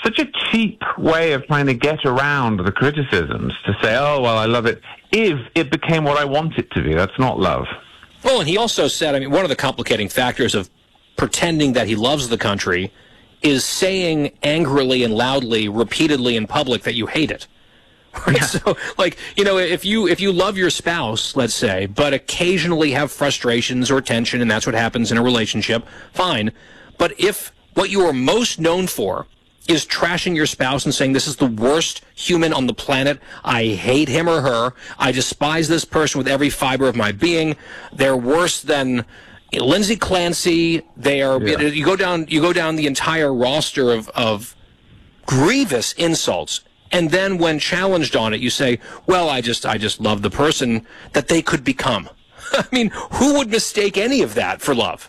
such a cheap way of trying to get around the criticisms, to say, oh, well, I love it, if it became what I want it to be. That's not love. Well, and he also said, I mean, one of the complicating factors of pretending that he loves the country is saying angrily and loudly, repeatedly in public that you hate it. Right? Yeah. So, like, you know, if you love your spouse, let's say, but occasionally have frustrations or tension, and that's what happens in a relationship, fine. But if what you are most known for is trashing your spouse and saying, this is the worst human on the planet, I hate him or her, I despise this person with every fiber of my being, they're worse than Lindsay Clancy, they are, yeah. you go down the entire roster of grievous insults. And then when challenged on it, you say, well, I just love the person that they could become. I mean, who would mistake any of that for love?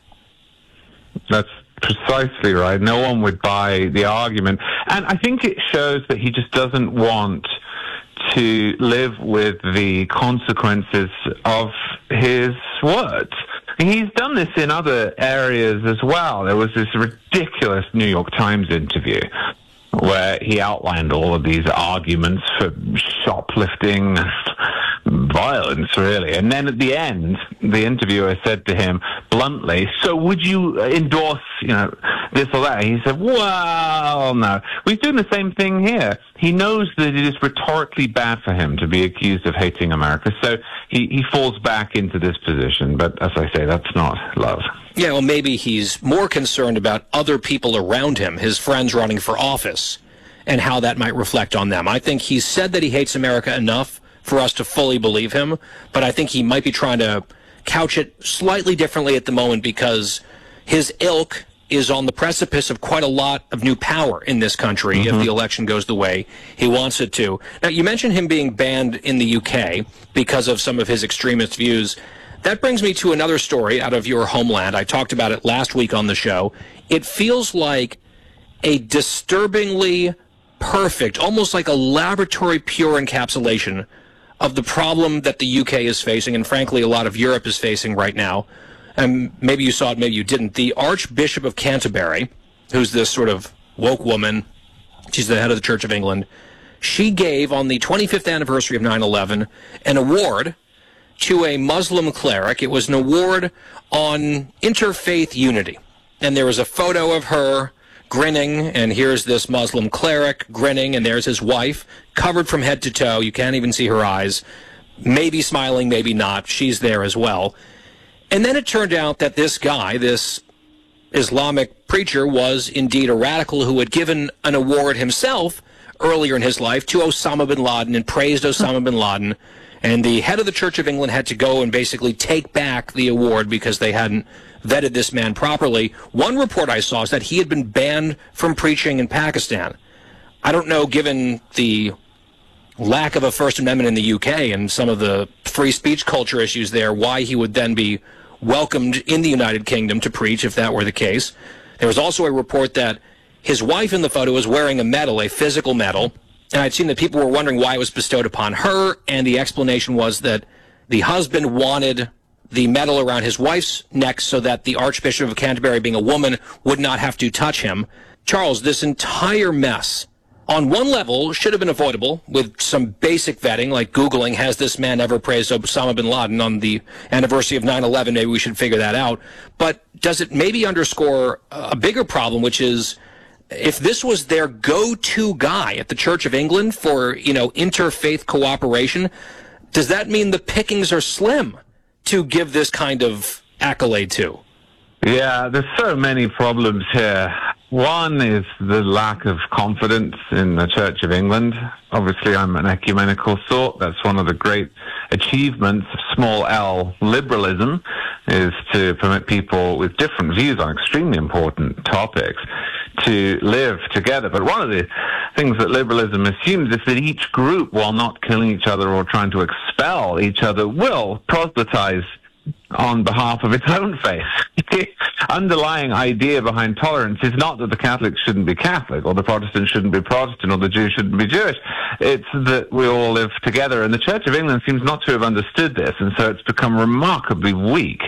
That's precisely right. No one would buy the argument. And I think it shows that he just doesn't want to live with the consequences of his words. He's done this in other areas as well. There was this ridiculous New York Times interview where he outlined all of these arguments for shoplifting, violence, really. And then at the end, the interviewer said to him bluntly, so would you endorse, this or that? He said, well, no. Well, he's doing the same thing here. He knows that it is rhetorically bad for him to be accused of hating America, so he falls back into this position. But as I say, that's not love. Yeah, well, maybe he's more concerned about other people around him, his friends running for office, and how that might reflect on them. I think he's said that he hates America enough for us to fully believe him, but I think he might be trying to couch it slightly differently at the moment because his ilk is on the precipice of quite a lot of new power in this country if the election goes the way he wants it to. Now, you mentioned him being banned in the UK because of some of his extremist views. That brings me to another story out of your homeland. I talked about it last week on the show. It feels like a disturbingly perfect, almost like a laboratory pure encapsulation of the problem that the UK is facing, and frankly a lot of Europe is facing right now. And maybe you saw it, maybe you didn't. The Archbishop of Canterbury, who's this sort of woke woman, she's the head of the Church of England, she gave on the 25th anniversary of 9/11 an award to a Muslim cleric. It was an award on interfaith unity. And there was a photo of her grinning, and here's this Muslim cleric grinning, and there's his wife, covered from head to toe. You can't even see her eyes. Maybe smiling, maybe not. She's there as well. And then it turned out that this guy, this Islamic preacher, was indeed a radical who had given an award himself earlier in his life to Osama bin Laden and praised Osama bin Laden. And the head of the Church of England had to go and basically take back the award because they hadn't vetted this man properly. One report I saw is that he had been banned from preaching in Pakistan. I don't know, given the lack of a First Amendment in the UK and some of the free speech culture issues there, why he would then be welcomed in the United Kingdom to preach if that were the case. There was also a report that his wife in the photo was wearing a medal, a physical medal, and I'd seen that people were wondering why it was bestowed upon her, and the explanation was that the husband wanted the medal around his wife's neck so that the Archbishop of Canterbury, being a woman, would not have to touch him. Charles, this entire mess, on one level, should have been avoidable with some basic vetting, like Googling, has this man ever praised Osama bin Laden on the anniversary of 9/11? Maybe we should figure that out. But does it maybe underscore a bigger problem, which is if this was their go-to guy at the Church of England for, interfaith cooperation, does that mean the pickings are slim to give this kind of accolade to? Yeah, there's so many problems here. One is the lack of confidence in the Church of England. Obviously, I'm an ecumenical sort. That's one of the great achievements of small L liberalism, is to permit people with different views on extremely important topics to live together. But one of the things that liberalism assumes is that each group, while not killing each other or trying to expel each other, will proselytize on behalf of its own faith. The underlying idea behind tolerance is not that the Catholics shouldn't be Catholic, or the Protestants shouldn't be Protestant, or the Jews shouldn't be Jewish. It's that we all live together, and the Church of England seems not to have understood this, and so it's become remarkably weak.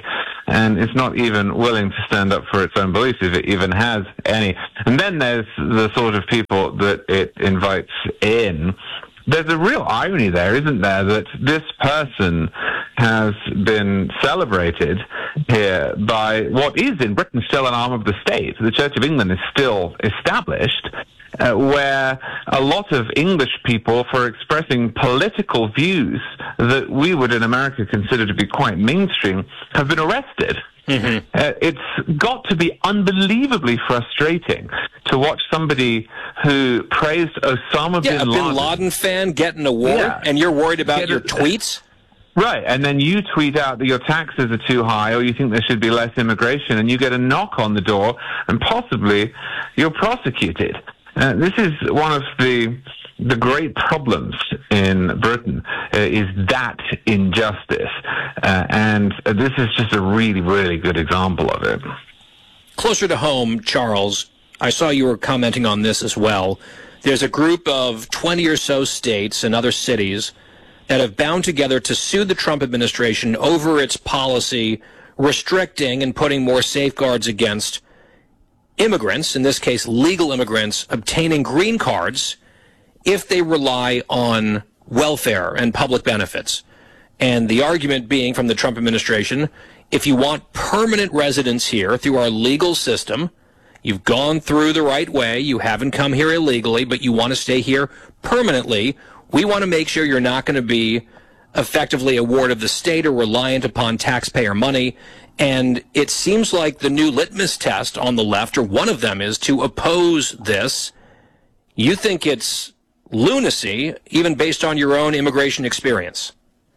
and it's not even willing to stand up for its own beliefs, if it even has any. And then there's the sort of people that it invites in. There's a real irony there, isn't there, that this person has been celebrated here by what is in Britain still an arm of the state. The Church of England is still established, where a lot of English people, for expressing political views that we would in America consider to be quite mainstream, have been arrested. Mm-hmm. It's got to be unbelievably frustrating to watch somebody who praised Osama bin Laden. A Bin Laden fan get an award, and you're worried about your tweets? Right, and then you tweet out that your taxes are too high or you think there should be less immigration, and you get a knock on the door, and possibly you're prosecuted. This is one of the great problems in Britain, is that injustice. And this is just a really, really good example of it. Closer to home, Charles, I saw you were commenting on this as well. There's a group of 20 or so states and other cities that have bound together to sue the Trump administration over its policy restricting and putting more safeguards against immigrants, in this case legal immigrants, obtaining green cards if they rely on welfare and public benefits. And the argument being from the Trump administration, if you want permanent residence here through our legal system, you've gone through the right way, you haven't come here illegally, but you want to stay here permanently, we want to make sure you're not going to be effectively a ward of the state or reliant upon taxpayer money. And it seems like the new litmus test on the left, or one of them, is to oppose this. You think it's lunacy, even based on your own immigration experience?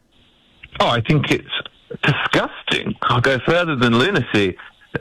Oh, I think it's disgusting. I'll go further than lunacy.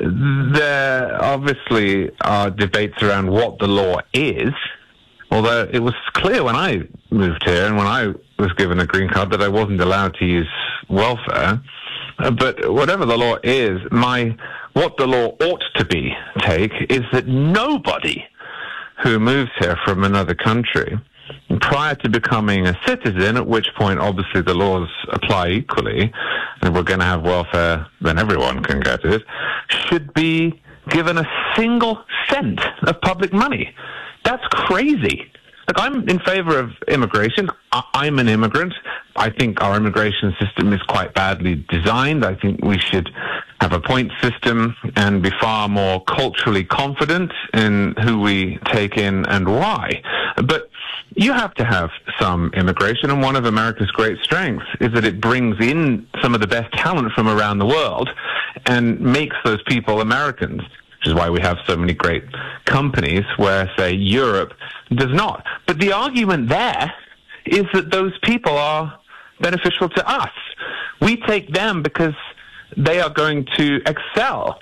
There obviously are debates around what the law is, although it was clear when I moved here and when I was given a green card that I wasn't allowed to use welfare. But whatever the law is, what the law ought to be, is that nobody who moves here from another country, prior to becoming a citizen, at which point obviously the laws apply equally, and we're going to have welfare, then everyone can get it, should be given a single cent of public money. That's crazy. Look, I'm in favor of immigration. I'm an immigrant. I think our immigration system is quite badly designed. I think we should have a point system and be far more culturally confident in who we take in and why. But you have to have some immigration, and one of America's great strengths is that it brings in some of the best talent from around the world and makes those people Americans, which is why we have so many great companies where, say, Europe does not. But the argument there is that those people are beneficial to us. We take them because they are going to excel.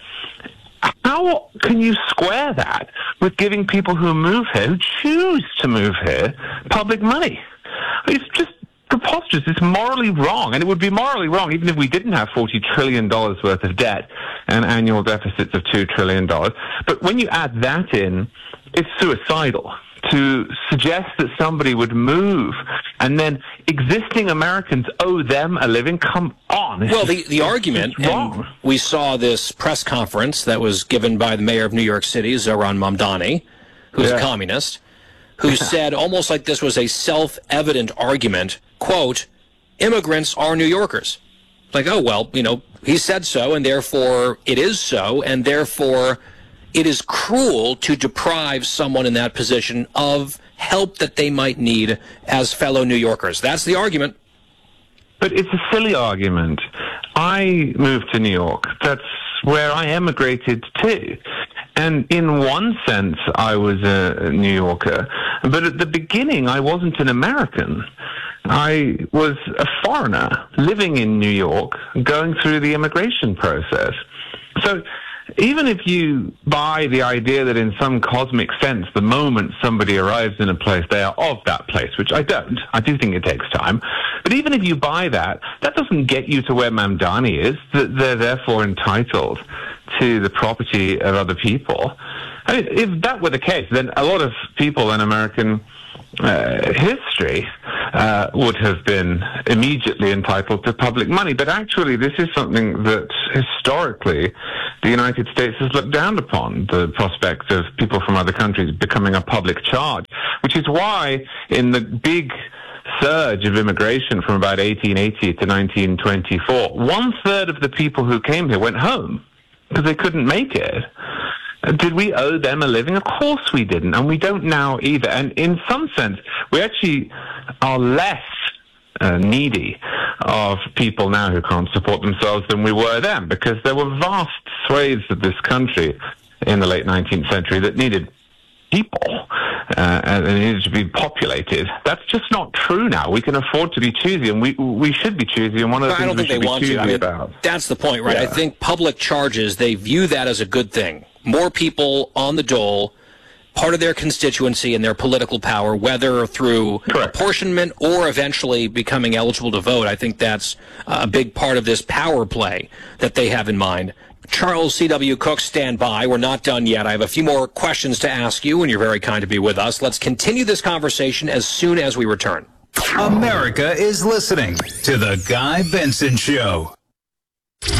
How can you square that with giving people who move here, who choose to move here, public money? It's just preposterous. It's morally wrong, and it would be morally wrong even if we didn't have $40 trillion worth of debt and annual deficits of $2 trillion. But when you add that in, it's suicidal to suggest that somebody would move and then existing Americans owe them a living. Come on. Well, the argument, and we saw this press conference that was given by the mayor of New York City, Zohran Mamdani, who's a communist, who said almost like this was a self-evident argument, quote, immigrants are New Yorkers. Like, oh, well, he said so, and therefore it is so, and therefore it is cruel to deprive someone in that position of help that they might need as fellow New Yorkers. That's the argument. But it's a silly argument. I moved to New York. That's where I emigrated to. And in one sense, I was a New Yorker. But at the beginning, I wasn't an American. I was a foreigner living in New York, going through the immigration process. So even if you buy the idea that in some cosmic sense, the moment somebody arrives in a place, they are of that place, which I don't. I do think it takes time. But even if you buy that, that doesn't get you to where Mamdani is, that they're therefore entitled to the property of other people. I mean, if that were the case, then a lot of people in American history would have been immediately entitled to public money. But actually, this is something that historically the United States has looked down upon, the prospect of people from other countries becoming a public charge, which is why in the big surge of immigration from about 1880 to 1924, 1/3 of the people who came here went home because they couldn't make it. Did we owe them a living? Of course we didn't, and we don't now either. And in some sense, we actually are less needy of people now who can't support themselves than we were then, because there were vast swathes of this country in the late 19th century that needed people and they needed to be populated. That's just not true now. We can afford to be choosy, and we should be choosy, and one of the things we should be choosy about. That's the point, right? Yeah. I think public charges, they view that as a good thing. More people on the dole, part of their constituency and their political power, whether through apportionment or eventually becoming eligible to vote. I think that's a big part of this power play that they have in mind. Charles C.W. Cook, stand by. We're not done yet. I have a few more questions to ask you, and you're very kind to be with us. Let's continue this conversation as soon as we return. America is listening to The Guy Benson Show.